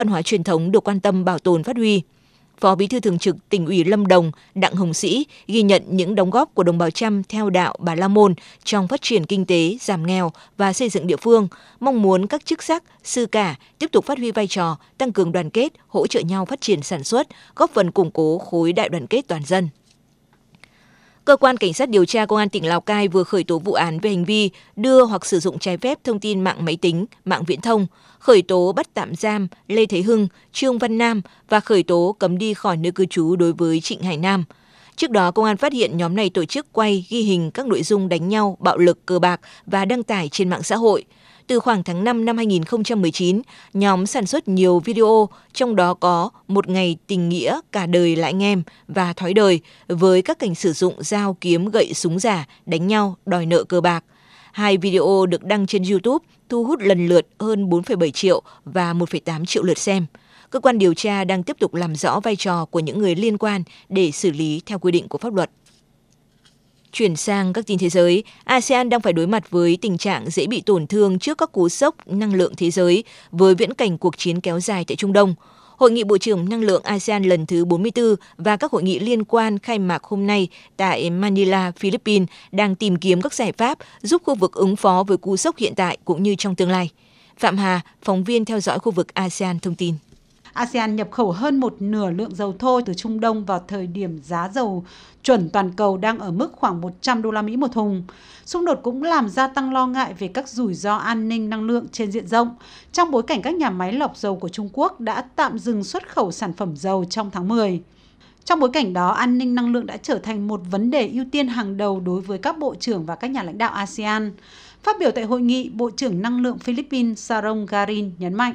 văn hóa truyền thống được quan tâm bảo tồn phát huy. Phó Bí thư Thường trực Tỉnh ủy Lâm Đồng Đặng Hồng Sĩ ghi nhận những đóng góp của đồng bào Chăm theo đạo Bà La Môn trong phát triển kinh tế, giảm nghèo và xây dựng địa phương, mong muốn các chức sắc, sư cả tiếp tục phát huy vai trò, tăng cường đoàn kết, hỗ trợ nhau phát triển sản xuất, góp phần củng cố khối đại đoàn kết toàn dân. Cơ quan Cảnh sát điều tra Công an tỉnh Lào Cai vừa khởi tố vụ án về hành vi đưa hoặc sử dụng trái phép thông tin mạng máy tính, mạng viễn thông, khởi tố bắt tạm giam Lê Thế Hưng, Trương Văn Nam và khởi tố cấm đi khỏi nơi cư trú đối với Trịnh Hải Nam. Trước đó, công an phát hiện nhóm này tổ chức quay, ghi hình các nội dung đánh nhau, bạo lực, cờ bạc và đăng tải trên mạng xã hội. Từ khoảng tháng 5 năm 2019, nhóm sản xuất nhiều video, trong đó có Một ngày tình nghĩa, Cả đời là anh em và Thói đời, với các cảnh sử dụng dao, kiếm, gậy, súng giả, đánh nhau, đòi nợ cờ bạc. 2 video được đăng trên YouTube thu hút lần lượt hơn 4,7 triệu và 1,8 triệu lượt xem. Cơ quan điều tra đang tiếp tục làm rõ vai trò của những người liên quan để xử lý theo quy định của pháp luật. Chuyển sang các tin thế giới, ASEAN đang phải đối mặt với tình trạng dễ bị tổn thương trước các cú sốc năng lượng thế giới với viễn cảnh cuộc chiến kéo dài tại Trung Đông. Hội nghị Bộ trưởng Năng lượng ASEAN lần thứ 44 và các hội nghị liên quan khai mạc hôm nay tại Manila, Philippines đang tìm kiếm các giải pháp giúp khu vực ứng phó với cú sốc hiện tại cũng như trong tương lai. Phạm Hà, phóng viên theo dõi khu vực ASEAN thông tin. ASEAN nhập khẩu hơn một nửa lượng dầu thô từ Trung Đông vào thời điểm giá dầu chuẩn toàn cầu đang ở mức khoảng 100 đô la Mỹ một thùng. Xung đột cũng làm gia tăng lo ngại về các rủi ro an ninh năng lượng trên diện rộng, trong bối cảnh các nhà máy lọc dầu của Trung Quốc đã tạm dừng xuất khẩu sản phẩm dầu trong tháng 10. Trong bối cảnh đó, an ninh năng lượng đã trở thành một vấn đề ưu tiên hàng đầu đối với các bộ trưởng và các nhà lãnh đạo ASEAN. Phát biểu tại hội nghị, Bộ trưởng Năng lượng Philippines Sarong Garin nhấn mạnh.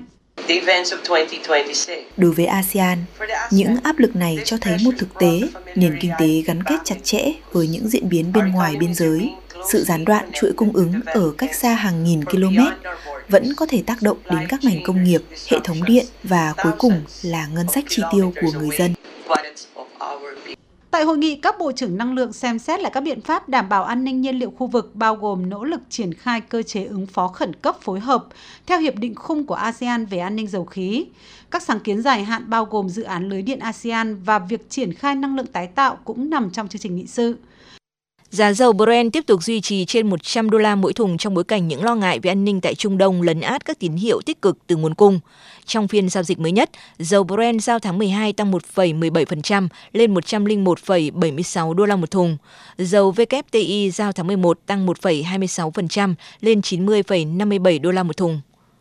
Đối với ASEAN, những áp lực này cho thấy một thực tế, nền kinh tế gắn kết chặt chẽ với những diễn biến bên ngoài biên giới. Sự gián đoạn chuỗi cung ứng ở cách xa hàng nghìn km vẫn có thể tác động đến các ngành công nghiệp, hệ thống điện và cuối cùng là ngân sách chi tiêu của người dân. Tại hội nghị, các bộ trưởng năng lượng xem xét lại các biện pháp đảm bảo an ninh nhiên liệu khu vực, bao gồm nỗ lực triển khai cơ chế ứng phó khẩn cấp phối hợp theo Hiệp định khung của ASEAN về an ninh dầu khí. Các sáng kiến dài hạn bao gồm dự án lưới điện ASEAN và việc triển khai năng lượng tái tạo cũng nằm trong chương trình nghị sự. Giá dầu Brent tiếp tục duy trì trên 100 đô la mỗi thùng trong bối cảnh những lo ngại về an ninh tại Trung Đông lấn át các tín hiệu tích cực từ nguồn cung. Trong phiên giao dịch mới nhất, dầu Brent giao tháng 12 tăng 1,17% lên 101,76 đô la một thùng. Dầu WTI giao tháng 11 tăng 1,26% lên 90,57 đô la một thùng.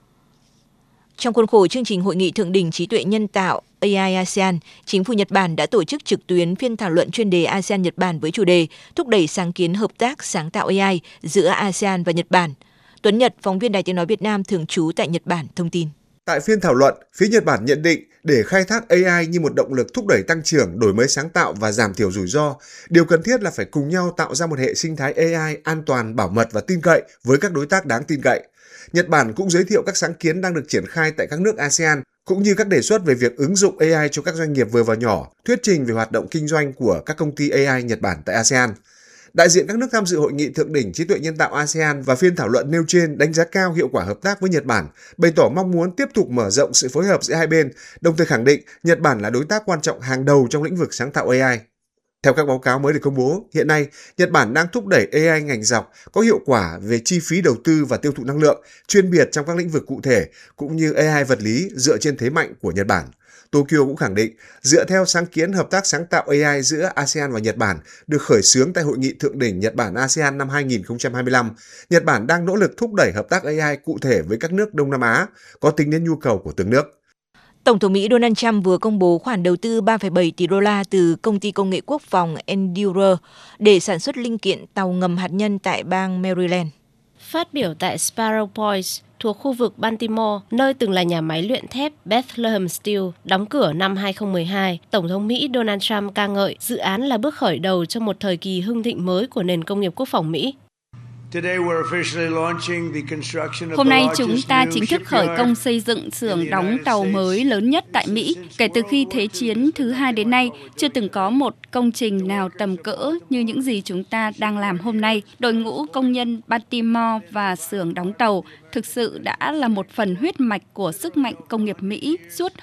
Trong khuôn khổ chương trình Hội nghị Thượng đỉnh Trí tuệ nhân tạo AI ASEAN, chính phủ Nhật Bản đã tổ chức trực tuyến phiên thảo luận chuyên đề ASEAN-Nhật Bản với chủ đề thúc đẩy sáng kiến hợp tác sáng tạo AI giữa ASEAN và Nhật Bản. Tuấn Nhật, phóng viên Đài Tiếng nói Việt Nam thường trú tại Nhật Bản thông tin. Tại phiên thảo luận, phía Nhật Bản nhận định để khai thác AI như một động lực thúc đẩy tăng trưởng, đổi mới sáng tạo và giảm thiểu rủi ro, điều cần thiết là phải cùng nhau tạo ra một hệ sinh thái AI an toàn, bảo mật và tin cậy với các đối tác đáng tin cậy. Nhật Bản cũng giới thiệu các sáng kiến đang được triển khai tại các nước ASEAN, cũng như các đề xuất về việc ứng dụng AI cho các doanh nghiệp vừa và nhỏ, thuyết trình về hoạt động kinh doanh của các công ty AI Nhật Bản tại ASEAN. Đại diện các nước tham dự Hội nghị Thượng đỉnh Trí tuệ nhân tạo ASEAN và phiên thảo luận nêu trên đánh giá cao hiệu quả hợp tác với Nhật Bản, bày tỏ mong muốn tiếp tục mở rộng sự phối hợp giữa hai bên, đồng thời khẳng định Nhật Bản là đối tác quan trọng hàng đầu trong lĩnh vực sáng tạo AI. Theo các báo cáo mới được công bố, hiện nay, Nhật Bản đang thúc đẩy AI ngành dọc có hiệu quả về chi phí đầu tư và tiêu thụ năng lượng, chuyên biệt trong các lĩnh vực cụ thể, cũng như AI vật lý dựa trên thế mạnh của Nhật Bản. Tokyo cũng khẳng định, dựa theo sáng kiến hợp tác sáng tạo AI giữa ASEAN và Nhật Bản được khởi xướng tại Hội nghị Thượng đỉnh Nhật Bản-ASEAN năm 2025, Nhật Bản đang nỗ lực thúc đẩy hợp tác AI cụ thể với các nước Đông Nam Á, có tính đến nhu cầu của từng nước. Tổng thống Mỹ Donald Trump vừa công bố khoản đầu tư 3,7 tỷ đô la từ công ty công nghệ quốc phòng Endure để sản xuất linh kiện tàu ngầm hạt nhân tại bang Maryland. Phát biểu tại Sparrow Point thuộc khu vực Baltimore, nơi từng là nhà máy luyện thép Bethlehem Steel, đóng cửa năm 2012, Tổng thống Mỹ Donald Trump ca ngợi dự án là bước khởi đầu cho một thời kỳ hưng thịnh mới của nền công nghiệp quốc phòng Mỹ. Hôm nay chúng ta chính thức khởi công xây dựng xưởng đóng tàu mới lớn nhất tại Mỹ. Kể từ khi Thế chiến thứ hai đến nay, chưa từng có một công trình nào tầm cỡ như những gì chúng ta đang làm hôm nay. Đội ngũ công nhân Baltimore và xưởng đóng tàu thực sự đã là một phần huyết mạch của sức mạnh công nghiệp Mỹ suốt